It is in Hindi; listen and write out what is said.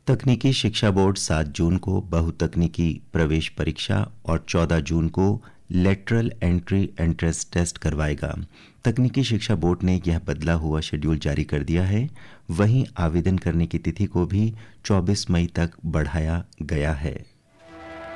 तकनीकी शिक्षा बोर्ड 7 जून को बहुतकनीकी प्रवेश परीक्षा और 14 जून को लेटरल एंट्री एंट्रेंस टेस्ट करवाएगा। तकनीकी शिक्षा बोर्ड ने यह बदला हुआ शेड्यूल जारी कर दिया है। वहीं आवेदन करने की तिथि को भी 24 मई तक बढ़ाया गया है।